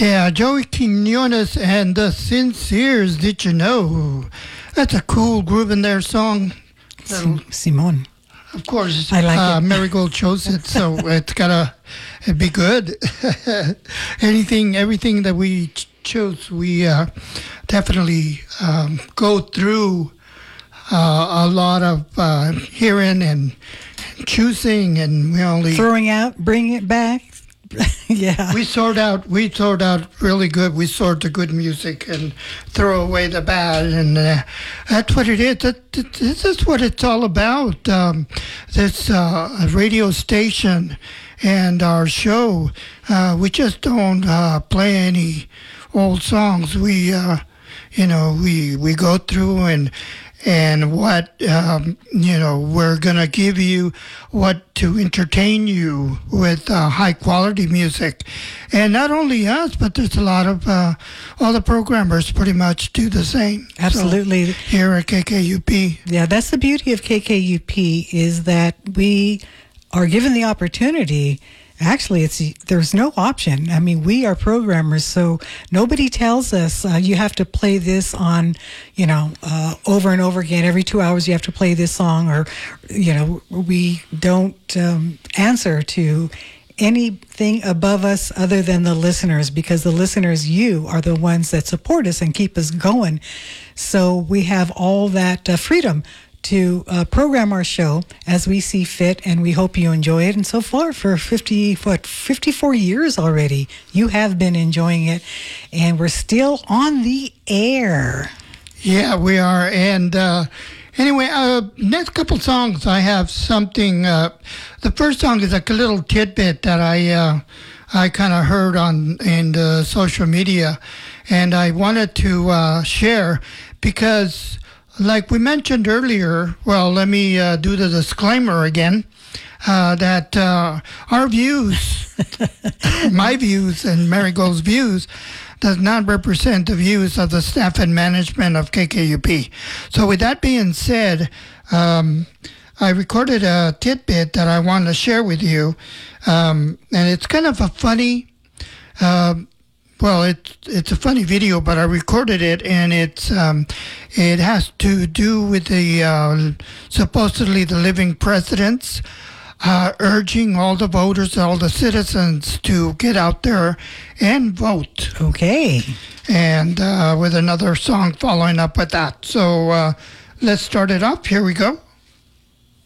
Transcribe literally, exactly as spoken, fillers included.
Yeah, Joey Quinones and the Sinceres, Did You Know? That's a cool groove in their song. Sim- Simone. Of course, I like uh, it. Marigold chose it, so it's gotta be good. Anything, everything that we ch- chose, we uh, definitely um, go through uh, a lot of uh, hearing and choosing, and we only Throwing out, bring it back. Yeah. we sort out we sort out really good. We sort the good music and throw away the bad, and uh, that's what it is. That, that, this is what it's all about. Um, this uh, radio station and our show. Uh, we just don't uh, play any old songs. We, uh, you know, we we go through and. And what, um, you know, we're going to give you what to entertain you with uh, high quality music. And not only us, but there's a lot of, uh, all the programmers pretty much do the same. Absolutely. So here at K K U P. Yeah, that's the beauty of K K U P is that we are given the opportunity. Actually, it's there's no option. I mean, we are programmers, so nobody tells us uh, you have to play this on, you know, uh, over and over again. Every two hours you have to play this song, or, you know, we don't um, answer to anything above us other than the listeners, because the listeners, you, are the ones that support us and keep us going. So we have all that uh, freedom to uh, program our show as we see fit, and we hope you enjoy it. And so far, for fifty, what, fifty-four years already, you have been enjoying it, and we're still on the air. Yeah, we are. And uh, anyway, uh, next couple songs, I have something. Uh, the first song is like a little tidbit that I uh, I kind of heard on in the social media, and I wanted to uh, share because, like we mentioned earlier, well, let me uh, do the disclaimer again, uh, that uh, our views, my views and Marigold's views, does not represent the views of the staff and management of K K U P. So with that being said, um, I recorded a tidbit that I want to share with you, um, and it's kind of a funny uh, Well, it's it's a funny video, but I recorded it, and it's um, it has to do with the uh, supposedly the living presidents uh, urging all the voters, all the citizens to get out there and vote. Okay. And uh, with another song following up with that. So uh, let's start it up. Here we go.